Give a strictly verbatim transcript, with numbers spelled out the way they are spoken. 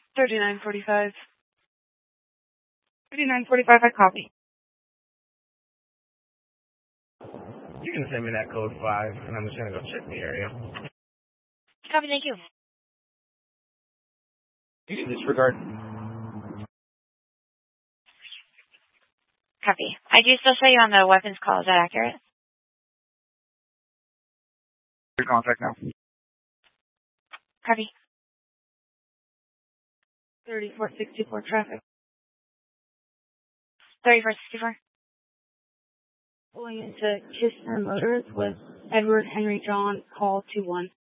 thirty-nine forty-five. thirty-nine forty-five, I copy. You can send me that code five, and I'm just going to go check the area. Copy, thank you. You can disregard. Copy. I do still show you on the weapons call. Is that accurate? Your contact now. Copy. thirty-four sixty-four traffic. thirty-four sixty-four. Pulling into Kistner Motors with Edward Henry John, call two one.